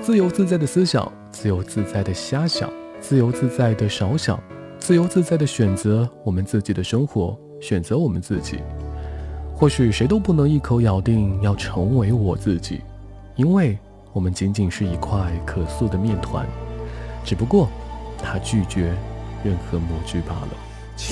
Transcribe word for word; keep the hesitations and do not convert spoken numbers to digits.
自由自在的思想，自由自在的瞎想，自由自在的少想，自由自在的选择我们自己的生活，选择我们自己。或许谁都不能一口咬定要成为我自己，因为我们仅仅是一块可塑的面团，只不过它拒绝任何模具罢了。